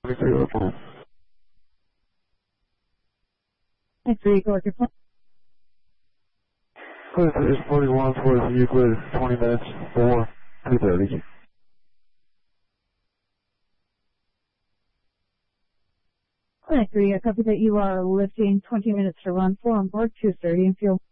Thanks for Euclid. Your plan. There's 41 towards Euclid, 20 minutes, 4, 2:30. Thanks for I copy that you are lifting 20 minutes to run 4 on board 2:30 and fuel.